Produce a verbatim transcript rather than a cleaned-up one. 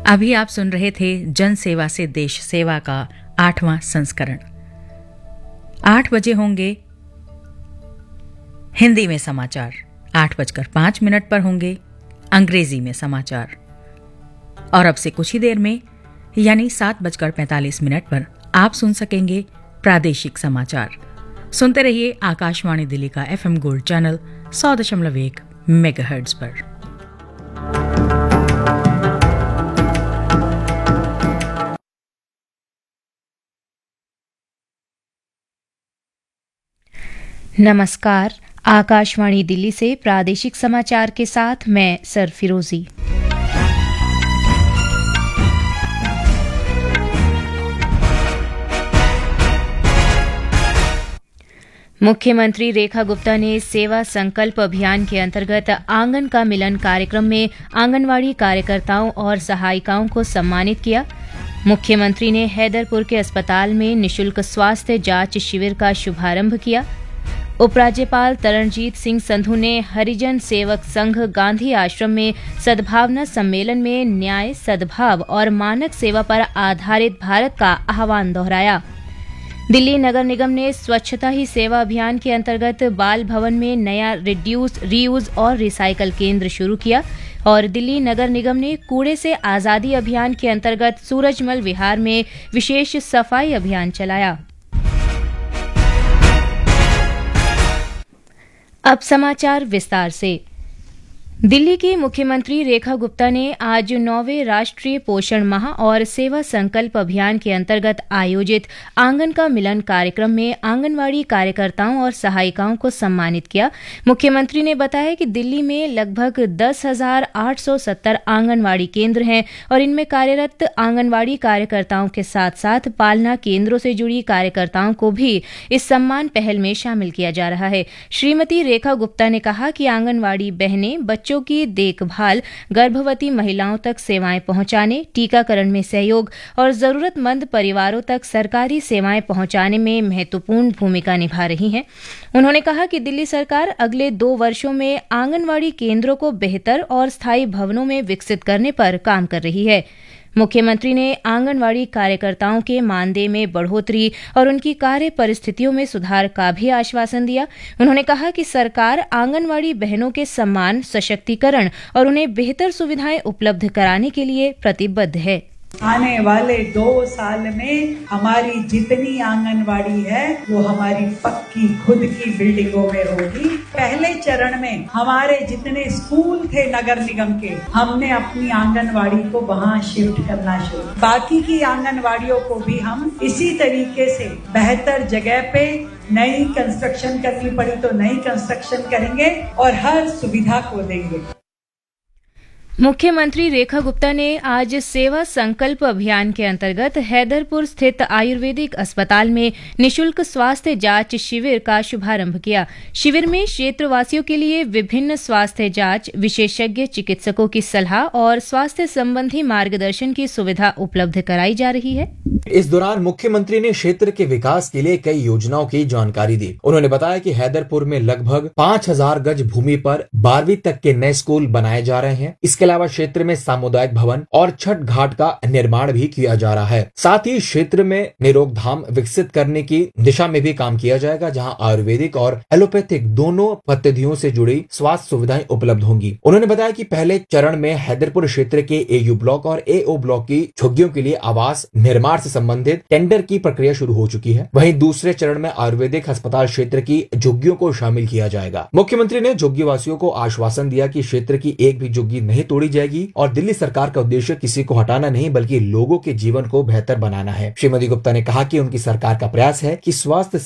अभी आप सुन रहे थे जन सेवा से देश सेवा का आठवां संस्करण। आठ बजे होंगे हिंदी में समाचार, आठ बजकर पांच मिनट पर होंगे अंग्रेजी में समाचार और अब से कुछ ही देर में यानी सात बजकर पैंतालीस मिनट पर आप सुन सकेंगे प्रादेशिक समाचार। सुनते रहिए आकाशवाणी दिल्ली का एफएम गोल्ड चैनल सौ दशमलव एक मेगाहर्ट्ज पर। नमस्कार, आकाशवाणी दिल्ली से प्रादेशिक समाचार के साथ मैं सरफिरोजी। मुख्यमंत्री रेखा गुप्ता ने सेवा संकल्प अभियान के अंतर्गत आंगन का मिलन कार्यक्रम में आंगनवाड़ी कार्यकर्ताओं और सहायिकाओं को सम्मानित किया। मुख्यमंत्री ने हैदरपुर के अस्पताल में निशुल्क स्वास्थ्य जांच शिविर का शुभारंभ किया। उपराज्यपाल तरणजीत सिंह संधू ने हरिजन सेवक संघ गांधी आश्रम में सद्भावना सम्मेलन में न्याय, सद्भाव और मानक सेवा पर आधारित भारत का आह्वान दोहराया। दिल्ली नगर निगम ने स्वच्छता ही सेवा अभियान के अंतर्गत बाल भवन में नया रिड्यूस, रीयूज और रिसाइकल केंद्र शुरू किया और दिल्ली नगर निगम ने कूड़े से आजादी अभियान के अंतर्गत सूरजमल विहार में विशेष सफाई अभियान चलाया। अब समाचार विस्तार से। दिल्ली की मुख्यमंत्री रेखा गुप्ता ने आज नौवें राष्ट्रीय पोषण माह और सेवा संकल्प अभियान के अंतर्गत आयोजित आंगन का मिलन कार्यक्रम में आंगनवाड़ी कार्यकर्ताओं और सहायिकाओं को सम्मानित किया। मुख्यमंत्री ने बताया कि दिल्ली में लगभग दस हजार आठ सौ सत्तर आंगनवाड़ी केंद्र हैं और इनमें कार्यरत आंगनवाड़ी कार्यकर्ताओं के साथ साथ पालना केंद्रों से जुड़ी कार्यकर्ताओं को भी इस सम्मान पहल में शामिल किया जा रहा है। श्रीमती रेखा गुप्ता ने कहा कि आंगनवाड़ी बहनें बच्चों की देखभाल, गर्भवती महिलाओं तक सेवाएं पहुंचाने, टीकाकरण में सहयोग और जरूरतमंद परिवारों तक सरकारी सेवाएं पहुंचाने में महत्वपूर्ण भूमिका निभा रही हैं। उन्होंने कहा कि दिल्ली सरकार अगले दो वर्षों में आंगनवाड़ी केंद्रों को बेहतर और स्थायी भवनों में विकसित करने पर काम कर रही है। मुख्यमंत्री ने आंगनवाड़ी कार्यकर्ताओं के मानदेय में बढ़ोतरी और उनकी कार्य परिस्थितियों में सुधार का भी आश्वासन दिया। उन्होंने कहा कि सरकार आंगनवाड़ी बहनों के सम्मान, सशक्तिकरण और उन्हें बेहतर सुविधाएं उपलब्ध कराने के लिए प्रतिबद्ध है। आने वाले दो साल में हमारी जितनी आंगनवाड़ी है वो हमारी पक्की खुद की बिल्डिंगों में होगी। पहले चरण में हमारे जितने स्कूल थे नगर निगम के, हमने अपनी आंगनवाड़ी को वहाँ शिफ्ट करना शुरू। बाकी की आंगनवाड़ियों को भी हम इसी तरीके से बेहतर जगह पे नई कंस्ट्रक्शन करनी पड़ी तो नई कंस्ट्रक्शन करेंगे और हर सुविधा को देंगे। मुख्यमंत्री रेखा गुप्ता ने आज सेवा संकल्प अभियान के अंतर्गत हैदरपुर स्थित आयुर्वेदिक अस्पताल में निशुल्क स्वास्थ्य जांच शिविर का शुभारंभ किया। शिविर में क्षेत्रवासियों के लिए विभिन्न स्वास्थ्य जांच, विशेषज्ञ चिकित्सकों की सलाह और स्वास्थ्य संबंधी मार्गदर्शन की सुविधा उपलब्ध कराई जा रही है। इस दौरान मुख्यमंत्री ने क्षेत्र के विकास के लिए कई योजनाओं की जानकारी दी। उन्होंने बताया कि हैदरपुर में लगभग पाँच हजार गज भूमि पर बारहवीं तक के नए स्कूल बनाए जा रहे हैं। इसके अलावा क्षेत्र में सामुदायिक भवन और छठ घाट का निर्माण भी किया जा रहा है। साथ ही क्षेत्र में निरोग धाम विकसित करने की दिशा में भी काम किया जाएगा, जहां आयुर्वेदिक और एलोपैथिक दोनों पद्धतियों से जुड़ी स्वास्थ्य सुविधाएं उपलब्ध होंगी। उन्होंने बताया कि पहले चरण में हैदरपुर क्षेत्र के एयू ब्लॉक और एओ ब्लॉक की झुग्गियों के लिए आवास निर्माण से संबंधित टेंडर की प्रक्रिया शुरू हो चुकी है। वहीं दूसरे चरण में आयुर्वेदिक अस्पताल क्षेत्र की झुग्गियों को शामिल किया जाएगा। मुख्यमंत्री ने झुग्गी वासियों को आश्वासन दिया कि क्षेत्र की एक भी झुग्गी नहीं तोड़ी जाएगी और दिल्ली सरकार का उद्देश्य किसी को हटाना नहीं बल्कि लोगों के जीवन को बेहतर बनाना है। श्रीमती गुप्ता ने कहा कि उनकी सरकार का प्रयास है कि स्वास्थ्य